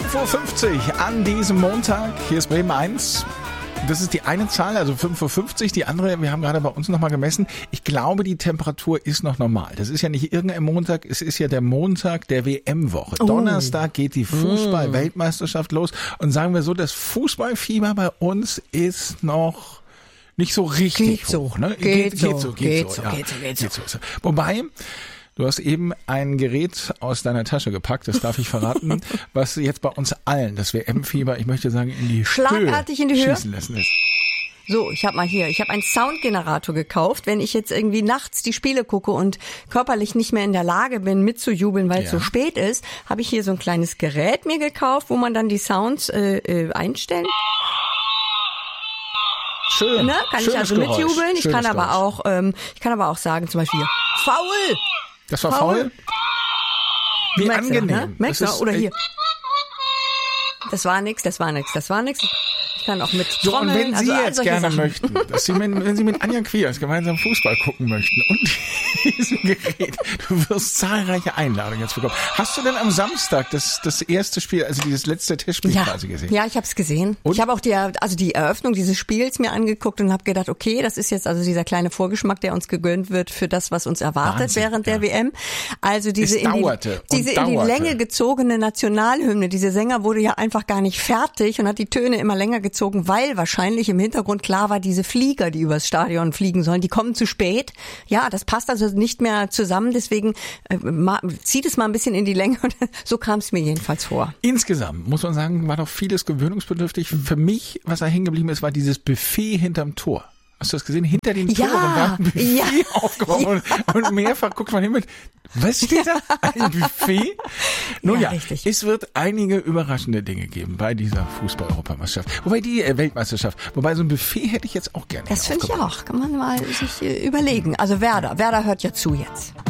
5:50 Uhr an diesem Montag. Hier ist Bremen 1. Das ist die eine Zahl, also 5:50 Uhr. Die andere, wir haben gerade bei uns nochmal gemessen. Ich glaube, die Temperatur ist noch normal. Das ist ja nicht irgendein Montag, es ist ja der Montag der WM-Woche. Oh. Donnerstag geht die Fußball-Weltmeisterschaft los. Und sagen wir so, das Fußballfieber bei uns ist noch nicht so richtig hoch. Ne? Geht so. Wobei, du hast eben ein Gerät aus deiner Tasche gepackt, das darf ich verraten, was jetzt bei uns allen das WM-Fieber, ich möchte sagen, in die schlagartig in die Höhe schießen lassen ist. So, ich habe einen Soundgenerator gekauft, wenn ich jetzt irgendwie nachts die Spiele gucke und körperlich nicht mehr in der Lage bin mitzujubeln, weil es so spät ist, habe ich hier so ein kleines Gerät mir gekauft, wo man dann die Sounds einstellen. Schön. Ne? Kann ich also mitjubeln. Ich kann aber auch sagen, zum Beispiel faul. Das war faul? Wie Merkst angenehm. Ne? Merkst du? Oder hier. Das war nix. Ich kann auch mit Trommeln. So, und wenn Sie jetzt gerne Sachen möchten, wenn Sie mit Anja Quiers gemeinsam Fußball gucken möchten und diesem Gerät, du wirst zahlreiche Einladungen jetzt bekommen. Hast du denn am Samstag das erste Spiel, also dieses letzte Testspiel quasi gesehen? Ja, ich habe es gesehen. Und? Ich habe auch die Eröffnung dieses Spiels mir angeguckt und habe gedacht, okay, das ist jetzt also dieser kleine Vorgeschmack, der uns gegönnt wird für das, was uns erwartet während der WM. Also diese in die Länge gezogene Nationalhymne, diese Sänger wurde ja einfach gar nicht fertig und hat die Töne immer länger gezogen, weil wahrscheinlich im Hintergrund klar war, diese Flieger, die übers Stadion fliegen sollen, die kommen zu spät. Ja, das passt also nicht mehr zusammen, deswegen zieht es mal ein bisschen in die Länge und so kam es mir jedenfalls vor. Insgesamt, muss man sagen, war doch vieles gewöhnungsbedürftig. Für mich, was da hängen geblieben ist, war dieses Buffet hinterm Tor. Hast du das gesehen? Hinter den Toren war ein Buffet aufgebaut und mehrfach guckt man hin mit, was steht da? Ein Buffet? Nun ja, es wird einige überraschende Dinge geben bei dieser Fußball-Europameisterschaft. Wobei die Weltmeisterschaft, wobei so ein Buffet hätte ich jetzt auch gerne. Das finde ich auch, kann man mal sich überlegen. Also Werder hört ja zu jetzt.